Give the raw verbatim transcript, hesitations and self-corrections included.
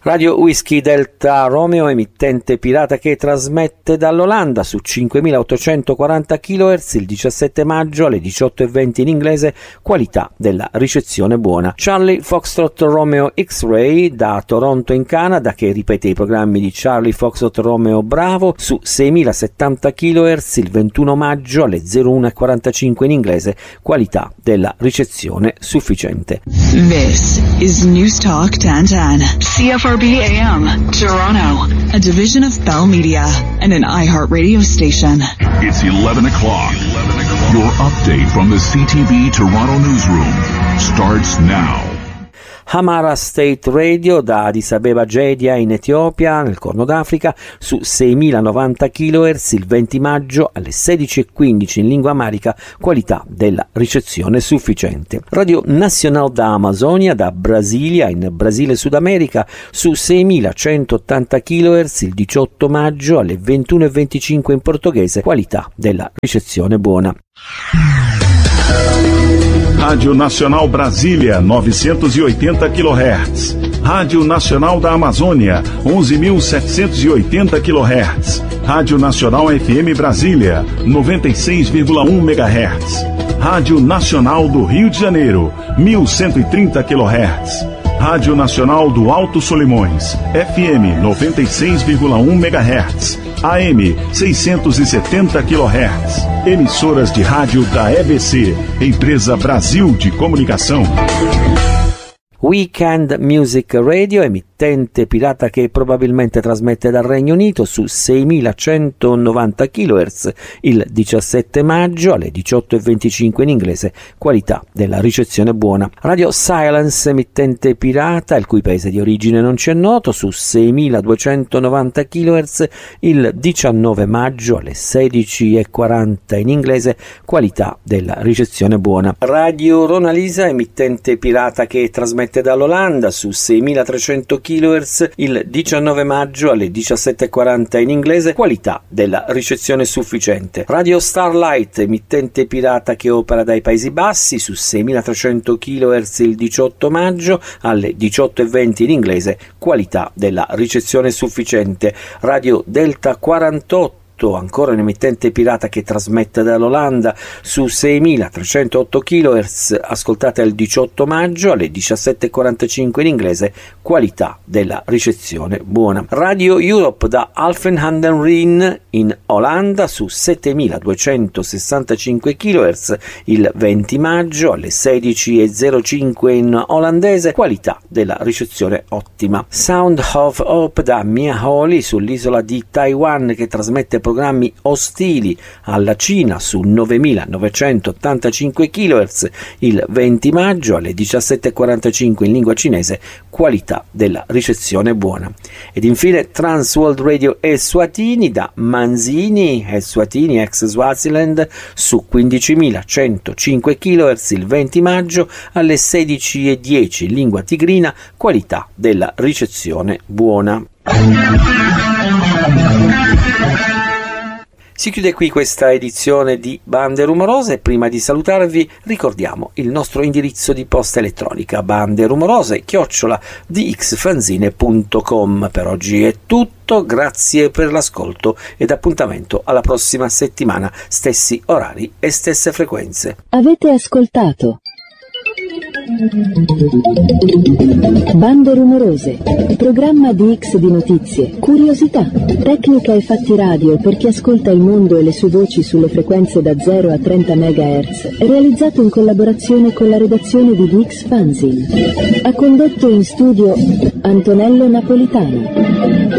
Radio Whisky Delta Romeo, emittente pirata che trasmette dall'Olanda su cinquemilaottocentoquaranta chilohertz il diciassette maggio alle diciotto e venti in inglese, qualità della ricezione buona. Charlie Foxtrot Romeo X-Ray da Toronto in Canada, che ripete i programmi di Charlie Foxtrot Romeo Bravo su seimilasettanta chilohertz il ventuno maggio alle zero uno e quarantacinque in inglese, qualità della ricezione sufficiente. This is News Talk ten ten, C F R B A M, Toronto, a division of Bell Media and an iHeartRadio station. It's eleven o'clock. Your update from the C T V Toronto newsroom starts now. Hamara State Radio da Addis Abeba Jedia in Etiopia, nel Corno d'Africa, su seimilanovanta chilohertz il venti maggio alle sedici e quindici in lingua amarica, qualità della ricezione sufficiente. Radio Nacional da Amazonia da Brasilia in Brasile Sud America su seimilacentottanta chilohertz il diciotto maggio alle ventuno e venticinque in portoghese, qualità della ricezione buona. Rádio Nacional Brasília, novecentos e oitenta quilohertz. Rádio Nacional da Amazônia, onze mil setecentos e oitenta quilohertz. Rádio Nacional F M Brasília, noventa e seis vírgula um megahertz. Rádio Nacional do Rio de Janeiro, mil cento e trinta quilohertz. Rádio Nacional do Alto Solimões, F M noventa e seis vírgula um megahertz. A M seiscentos e setenta quilohertz. Emissoras de rádio da E B C, Empresa Brasil de Comunicação. Weekend Music Radio, emittente pirata che probabilmente trasmette dal Regno Unito su seimilacentonovanta chilohertz il diciassette maggio alle diciotto e venticinque in inglese, qualità della ricezione buona. Radio Silence, emittente pirata il cui paese di origine non ci è noto, su seimiladuecentonovanta chilohertz il diciannove maggio alle sedici e quaranta in inglese, qualità della ricezione buona. Radio Ronalisa, emittente pirata che trasmette dall'Olanda su seimilatrecento chilohertz il diciannove maggio alle diciassette e quaranta in inglese, qualità della ricezione sufficiente. Radio Starlight, emittente pirata che opera dai Paesi Bassi su seimilatrecento chilohertz il diciotto maggio alle diciotto e venti in inglese, qualità della ricezione sufficiente. Radio Delta quarantotto, ancora un emittente pirata che trasmette dall'Olanda su seimilatrecentotto chilohertz, ascoltate il diciotto maggio alle diciassette e quarantacinque in inglese, qualità della ricezione buona. Radio Europe da Alphen aan den Rijn in Olanda su settemiladuecentosessantacinque chilohertz il venti maggio alle sedici e zero cinque in olandese, qualità della ricezione ottima. Sound of Hope da Mia Holi sull'isola di Taiwan che trasmette programmi ostili alla Cina su novemilanovecentottantacinque chilohertz il venti maggio alle diciassette e quarantacinque in lingua cinese, qualità della ricezione buona. Ed infine Trans World Radio Eswatini da Manzini, Eswatini ex Swaziland, su quindicimilacentocinque chilohertz il venti maggio alle sedici e dieci in lingua tigrina, qualità della ricezione buona. Si chiude qui questa edizione di Bande Rumorose e prima di salutarvi ricordiamo il nostro indirizzo di posta elettronica banderumorose chiocciola d x fanzine punto com. Per oggi è tutto, grazie per l'ascolto ed appuntamento alla prossima settimana, stessi orari e stesse frequenze. Avete ascoltato Bande Rumorose, programma di X di notizie, curiosità, tecnica e fatti radio per chi ascolta il mondo e le sue voci sulle frequenze da zero a trenta megahertz, realizzato in collaborazione con la redazione di D X Fanzine. Ha condotto in studio Antonello Napolitano.